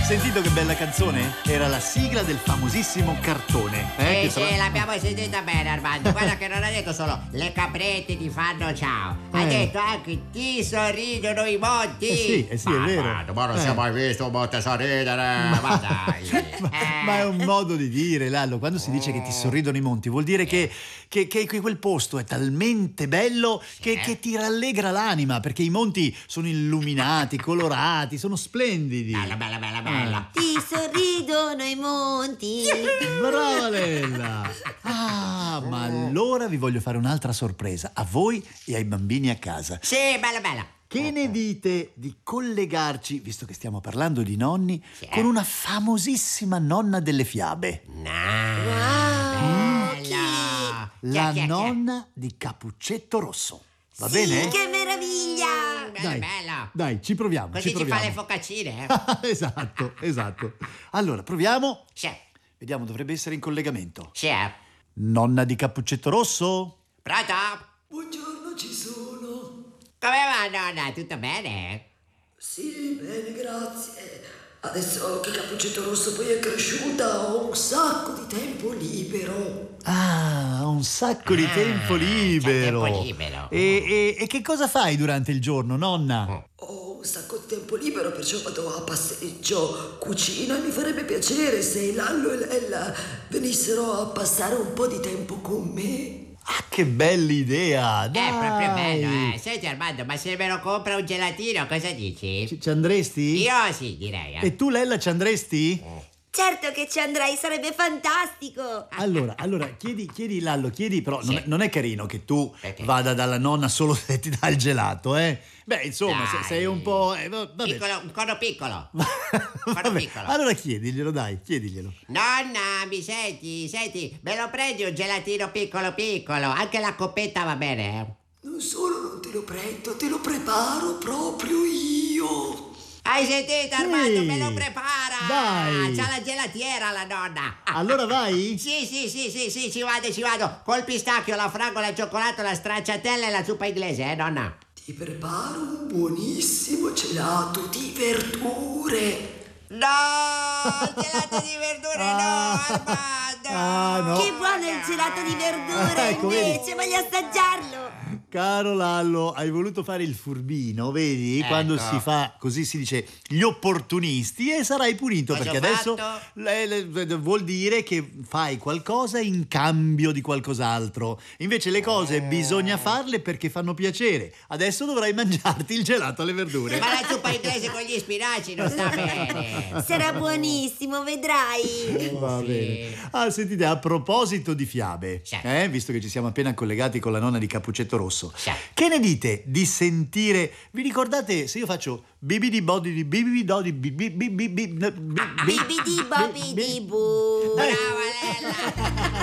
Sentito che bella canzone? Era la sigla del famosissimo cartone. Sì, l'abbiamo sentita bene, Armando. Guarda che non ha detto solo le caprette ti fanno ciao. Ha detto anche ti sorridono i monti. Sì, è vero. Ma non si è mai visto un monte sorridere. Ma dai. Ma è un modo di dire, Lallo. Quando si dice che ti sorridono i monti, vuol dire che quel posto è talmente bello che ti rallegra l'anima, perché i monti sono illuminati, colorati, sono splendidi. Bella. Ti sorridono i monti. Brava Lella! Ma allora vi voglio fare un'altra sorpresa a voi e ai bambini a casa. Sì, bella. Che ne dite di collegarci, visto che stiamo parlando di nonni, con una famosissima nonna delle fiabe? Bella. La Chi è? nonna di Cappuccetto Rosso. Va Sì, bene? che meraviglia! Bella. Dai, ci proviamo. Così ci ci fa proviamo. le focaccine, Esatto. Allora, proviamo. Sì. Vediamo, dovrebbe essere in collegamento. Sì. Nonna di Cappuccetto Rosso? Pronto? Buongiorno, ci sono. Come va, nonna? Tutto bene? Sì, bene, grazie. Adesso che Cappuccetto Rosso poi è cresciuta, ho un sacco di tempo libero. Un sacco di tempo libero. C'è tempo libero. E che cosa fai durante il giorno, nonna? Ho un sacco di tempo libero, perciò vado a passeggio, cucino e mi farebbe piacere se Lallo e Lella venissero a passare un po' di tempo con me. Che bella idea! Dai. È proprio bello, Senti, Armando, ma se me lo compra un gelatino, cosa dici? Ci andresti? Io sì, direi. E tu, Lella, ci andresti? Certo che ci andrei, sarebbe fantastico. Allora, chiedi Lallo, però Sì. non è carino che tu Perché? vada dalla nonna solo se ti dà il gelato, eh? Beh, insomma, Dai. sei un po'... vabbè. Piccolo, un cono piccolo. Vabbè. piccolo. Allora chiediglielo. Nonna, mi senti? Senti, me lo prendi un gelatino piccolo? Anche la coppetta va bene, Non solo non te lo prendo, te lo preparo proprio io. Hai sentito, Armando? Sì. Me lo prepara! Dai. C'ha la gelatiera la nonna! Allora vai? Sì, ci vado! Col pistacchio, la fragola, il cioccolato, la stracciatella e la zuppa inglese, nonna? Ti preparo un buonissimo gelato di verdure. No! Il gelato di verdure no, Armando! No. Che buono il gelato di verdure, Ecco, vedi? invece, voglio assaggiarlo. Caro Lallo, hai voluto fare il furbino, vedi? Ecco. Quando si fa, così si dice, gli opportunisti e sarai punito, Cosa perché ho adesso fatto? vuol dire che fai qualcosa in cambio di qualcos'altro. Invece le cose bisogna farle perché fanno piacere. Adesso dovrai mangiarti il gelato alle verdure. Ma la zuppa inglese con gli spinaci non sta bene! Sarà buonissimo, vedrai. Va bene. Sentite, a proposito di fiabe, Sì. visto che ci siamo appena collegati con la nonna di Cappuccetto Rosso, Sì. che ne dite di sentire? Vi ricordate se io faccio bibidi bodi di bibidi dodi Bibidi bobidi bu. Brava Lella!